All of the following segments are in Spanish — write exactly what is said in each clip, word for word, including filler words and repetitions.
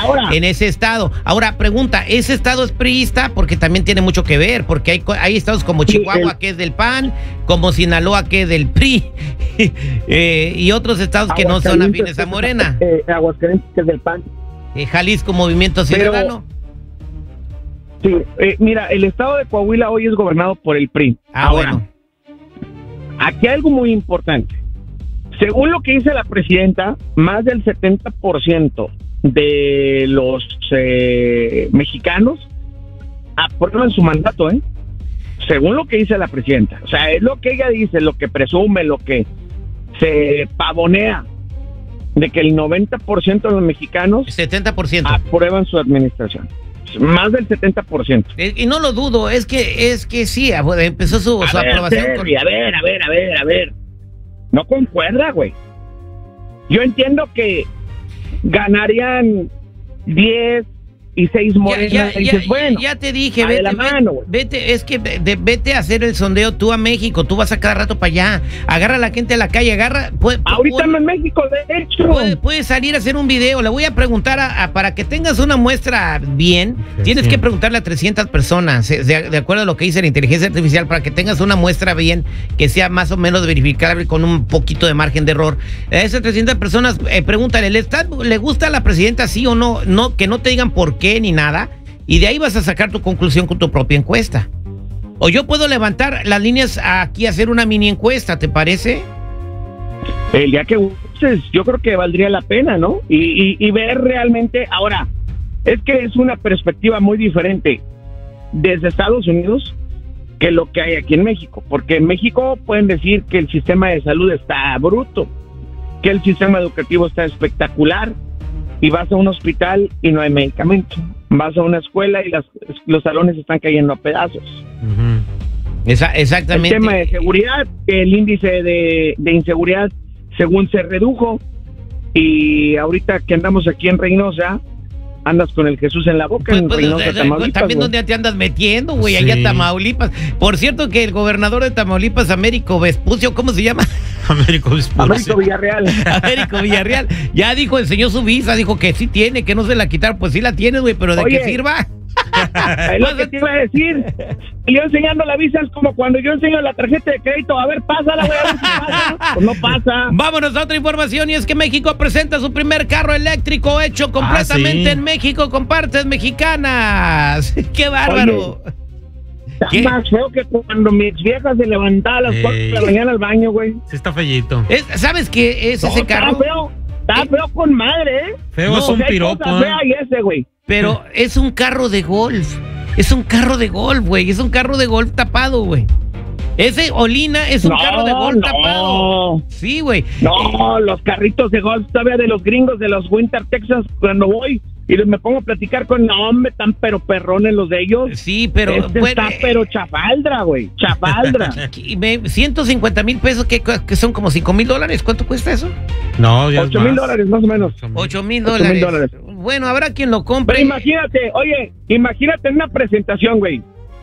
ahora, en ese estado. Ahora, pregunta, ¿ese estado es priista? Porque también tiene mucho que ver, porque hay, hay estados como Chihuahua, el, que es del P A N, como Sinaloa, que es del P R I, eh, y otros estados que no son afines a Morena. Eh, Aguascalientes, que es del P A N. Eh, Jalisco, Movimiento Ciudadano. Pero, sí, eh, mira, el estado de Coahuila hoy es gobernado por el P R I. Ah, ahora, bueno. Aquí hay algo muy importante. Según lo que dice la presidenta, más del setenta por ciento de los eh, mexicanos aprueban su mandato, ¿eh? Según lo que dice la presidenta. O sea, es lo que ella dice, lo que presume, lo que se pavonea, de que el noventa por ciento de los mexicanos setenta por ciento aprueban su administración. Más del setenta por ciento. Y no lo dudo, es que es que sí, empezó su, a su ver, aprobación. Terry, con... A ver, a ver, a ver, a ver. No concuerda, güey. Yo entiendo que ganarían diez y seis morenas. Ya, ya, y dices, ya, bueno, ya te dije, vete, vete, mano, vete, es que de, vete a hacer el sondeo tú a México, tú vas a cada rato para allá, agarra a la gente de la calle, agarra... Puede, ahorita puede, no en México, de hecho. Puedes puede salir a hacer un video, le voy a preguntar, a, a, para que tengas una muestra bien, sí, tienes sí. que preguntarle a trescientas personas, de, de acuerdo a lo que dice la inteligencia artificial, para que tengas una muestra bien, que sea más o menos verificable con un poquito de margen de error. A esas trescientas personas, eh, pregúntale, ¿le, está, ¿le gusta a la presidenta sí o no? No, que no te digan por qué ni nada. Y de ahí vas a sacar tu conclusión con tu propia encuesta. O yo puedo levantar las líneas aquí, hacer una mini encuesta, ¿te parece? El día que uses, yo creo que valdría la pena, ¿no? Y, y, y ver realmente, ahora, es que es una perspectiva muy diferente desde Estados Unidos que lo que hay aquí en México. Porque en México pueden decir que el sistema de salud está bruto, que el sistema educativo está espectacular, y vas a un hospital y no hay medicamento. Vas a una escuela y las, los salones están cayendo a pedazos. Uh-huh. Esa, exactamente. El tema de seguridad, el índice de, de inseguridad según se redujo, y ahorita que andamos aquí en Reynosa, andas con el Jesús en la boca, pues, en pues, Reynosa, Tamaulipas. También donde te andas metiendo, güey, sí. Allá Tamaulipas. Por cierto que el gobernador de Tamaulipas, Américo Vespucio, ¿cómo se llama? Américo Vespucio. Américo Villarreal. Américo Villarreal. Ya dijo, enseñó su visa, dijo que sí tiene, que no se la quitaron. Pues sí la tienes, güey, pero ¿de Oye, qué sirva? Es lo que te iba a decir. Yo enseñando la visa es como cuando yo enseño la tarjeta de crédito. A ver, pásala, güey, a ver si pasa. Pues no pasa. Vámonos a otra información, y es que México presenta su primer carro eléctrico hecho completamente ah, ¿sí? en México con partes mexicanas. ¡Qué bárbaro! Oye, está ¿qué? Más feo que cuando mi ex vieja se levantaba a las cuatro de la mañana al baño, güey. Sí, está feyito. Es, ¿Sabes qué es no, ese carro? Está feo, está ¿Eh? feo con madre, ¿eh? Feo no, es un piropo. Fea y ese, güey. Pero es un carro de golf. Es un carro de golf, güey. Es un carro de golf tapado, güey. Ese Olina es un no, carro de golf no. tapado. Sí, güey. No, los carritos de golf todavía de los gringos de los Winter Texas, cuando voy y me pongo a platicar con, no, hombre, tan pero perrones los de ellos. Sí, pero... Este bueno, está pero chafaldra, güey, chafaldra. ciento cincuenta mil pesos, que, que son como cinco mil dólares. ¿Cuánto cuesta eso? No, ya ocho mil dólares, más o menos. Ocho mil dólares. Bueno, habrá quien lo compre. Pero imagínate, oye, imagínate una presentación, güey,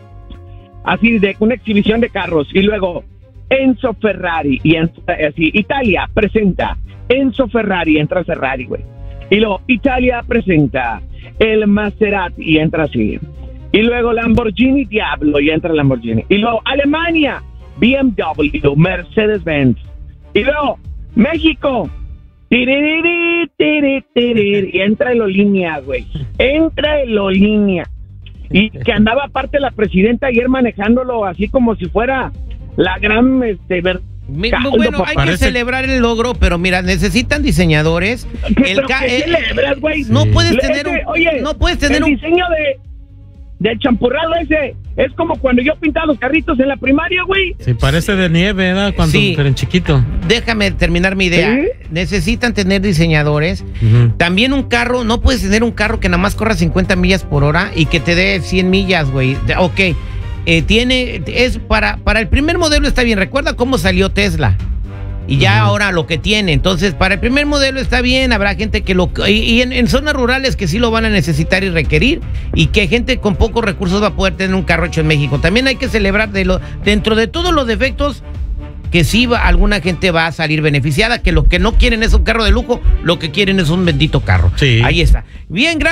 así de una exhibición de carros, y luego Enzo Ferrari, y entra, así, Italia presenta Enzo Ferrari, entra Ferrari, güey. Y luego Italia presenta el Maserati, y entra así. Y luego Lamborghini Diablo, y entra Lamborghini. Y luego Alemania, B M W, Mercedes-Benz. Y luego México, tiriri, tiriri, tiriri, y entra el Olinia, güey. Entra el Olinia. Y que andaba aparte la presidenta ayer manejándolo así como si fuera la gran... este Mi, bueno, hay parece... que celebrar el logro, pero mira, necesitan diseñadores. ¿Qué, el ca... ¿qué celebras, güey? No puedes Le tener ese, un... Oye, no puedes tener el un... diseño de... del champurrado ese es como cuando yo pintaba los carritos en la primaria, güey. Sí, parece de nieve, ¿verdad? Cuando sí. pero en chiquito. Déjame terminar mi idea. ¿Sí? Necesitan tener diseñadores. Uh-huh. También un carro, no puedes tener un carro que nada más corra cincuenta millas por hora y que te dé cien millas, güey. Ok, eh, tiene, es para, para el primer modelo está bien. Recuerda cómo salió Tesla. Y ya uh-huh. ahora lo que tiene. Entonces, para el primer modelo está bien. Habrá gente que lo... Y, y en, en zonas rurales que sí lo van a necesitar y requerir. Y que gente con pocos recursos va a poder tener un carro hecho en México. También hay que celebrar de lo, dentro de todos los defectos que sí va, alguna gente va a salir beneficiada. Que los que no quieren es un carro de lujo, lo que quieren es un bendito carro. Sí. Ahí está. Bien, gracias.